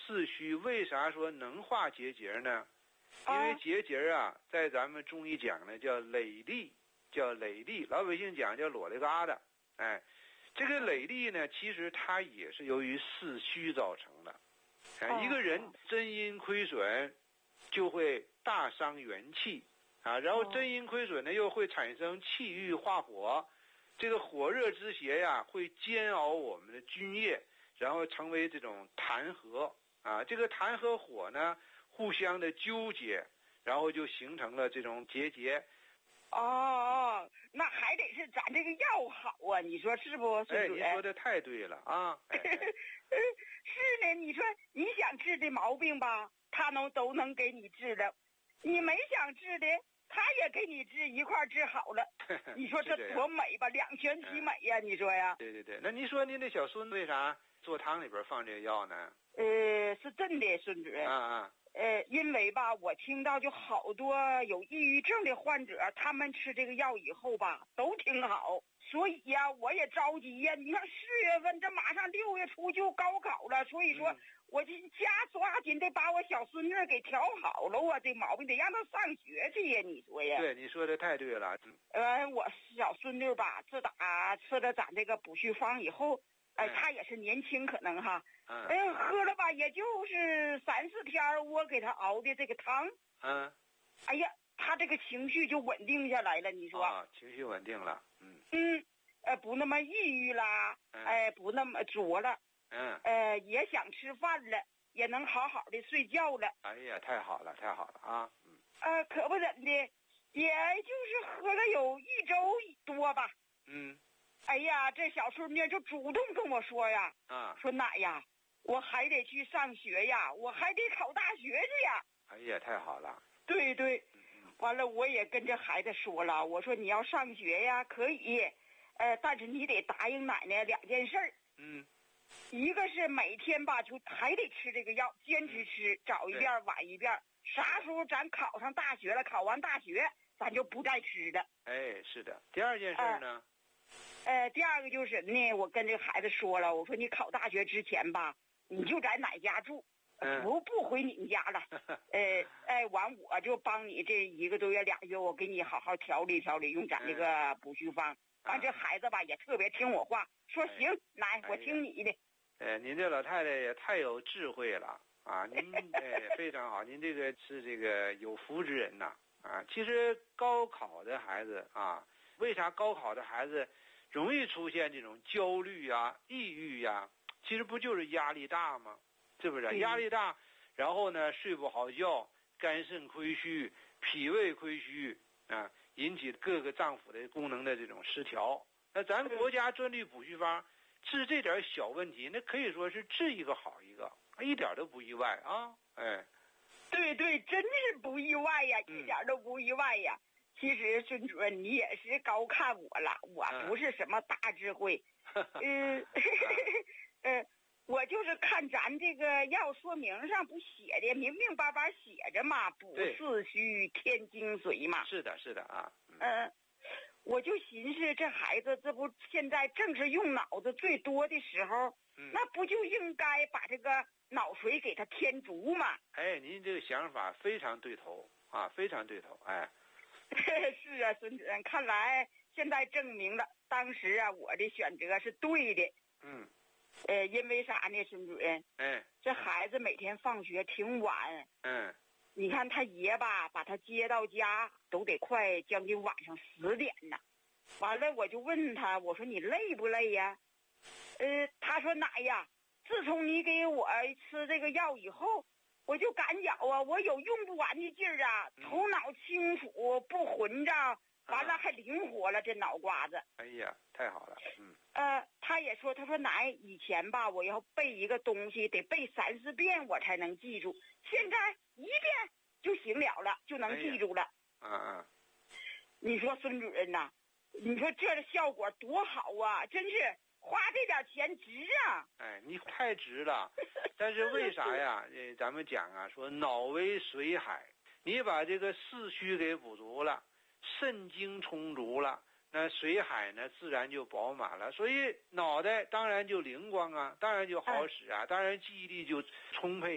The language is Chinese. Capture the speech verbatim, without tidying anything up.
四虚为啥说能化结节呢？因为结节啊，在咱们中医讲呢叫累粒，叫累粒，老百姓讲叫裸了疙瘩。哎，这个累粒呢，其实它也是由于四虚造成的。哎，一个人真阴亏损，就会大伤元气啊。然后真阴亏损呢，又会产生气郁化火，这个火热之邪呀，会煎熬我们的津液，然后成为这种痰核啊。这个痰和火呢，互相的纠结，然后就形成了这种结节。 哦，那还得是咱这个药好啊，你说是不？ 哎，你说的太对了啊！哎哎是呢，你说你想治的毛病吧，他能都能给你治的；你没想治的，他也给你治，一块治好了。你说这多美吧，两全其美呀、啊！你说呀？ 对对对，那您说您那小孙为啥做汤里边放这个药呢？ 呃，是真的，孙主任。 啊啊。 呃，因为吧，我听到就好多有抑郁症的患者，他们吃这个药以后吧，都挺好。所以呀，我也着急呀。你看四月份，这马上六月初就高考了，所以说， 嗯、 我这家抓紧得把我小孙女给调好了啊，这毛病得让她上学去呀。你说呀？ 对，你说的太对了。 呃，我小孙女吧，自打吃了咱这个补虚方以后，呃，她也是年轻，可能哈。 嗯， 哎，喝了吧，也就是三四天，我给他熬的这个汤。 嗯， 哎呀，他这个情绪就稳定下来了。你说啊，情绪稳定了。嗯嗯，呃，不那么抑郁啦， 嗯、 哎，不那么作了。 嗯， 呃，也想吃饭了，也能好好的睡觉了。 哎呀，太好了，太好了啊！嗯， 呃，可不怎的，也就是喝了有一周多吧。 嗯， 哎呀，这小孙女就主动跟我说呀， 啊， 说奶呀。我还得去上学呀，我还得考大学去呀。 哎呀，太好了。 对对，完了我也跟这孩子说了，我说你要上学呀，可以，呃，但是你得答应奶奶两件事儿。 嗯， 一个是每天吧，就还得吃这个药，坚持吃，嗯、早一遍晚一遍。啥时候咱考上大学了，考完大学，咱就不再吃了。 哎，是的。第二件事呢？ 呃，呃第二个就是呢，我跟这个孩子说了，我说你考大学之前吧。你就在奶家住，不不回你们家了。呃，哎，完我就帮你这一个多月俩月，我给你好好调理调理，用咱这个补虚方。完这孩子吧也特别听我话，说行，奶，我听你的。 呃，您这老太太也太有智慧了啊！您哎非常好，您这个是这个有福之人呐啊！其实高考的孩子啊，为啥高考的孩子容易出现这种焦虑啊、抑郁呀？其实不就是压力大吗？是不是？压力大，然后呢睡不好觉，肝肾亏虚，脾胃亏虚啊，引起各个脏腑的功能的这种失调。那咱国家专利补虚方治这点小问题，那可以说是治一个好一个，一点都不意外啊！哎， 对对，真是不意外呀，一点都不意外呀。嗯、其实孙主任你也是高看我了，我不是什么大智慧，嗯。呃，我就是看咱这个药说明上不写的明明白白写着嘛，补四虚添精髓嘛。 是的，是的啊。 嗯、呃，我就寻思这孩子这不现在正是用脑子最多的时候， 嗯、 那不就应该把这个脑髓给他添足嘛？ 哎，您这个想法非常对头啊，非常对头，哎。 是啊，孙主任，看来现在证明了当时啊我的选择是对的。 嗯。 呃，因为啥呢，孙主任？ 嗯， 这孩子每天放学挺晚。 嗯， 你看他爷吧，把他接到家都得快将近晚上十点呢。完了，我就问他，我说你累不累呀？呃，他说奶呀，自从你给我吃这个药以后，我就感觉啊，我有用不完的劲儿啊， 嗯、 头脑清楚，不混账。完了还灵活了，这脑瓜子。 哎呀，太好了，嗯。 呃，他也说，他说奶，以前吧，我要背一个东西得背三四遍我才能记住，现在一遍就行了了，就能记住了。 嗯嗯、哎。 你说孙主任呐，你说这个效果多好啊，真是花这点钱值啊。 哎，你太值了。但是为啥呀？呃，咱们讲啊，说脑为水海，你把这个四虚给补足了。肾精充足了，那水海呢自然就饱满了，所以脑袋当然就灵光啊，当然就好使啊，当然记忆力就充沛。